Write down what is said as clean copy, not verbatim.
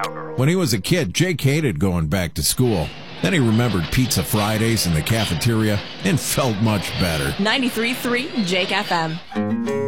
When he was a kid, Jake hated going back to school. Then he remembered Pizza Fridays in the cafeteria and felt much better. 93.3 Jake FM.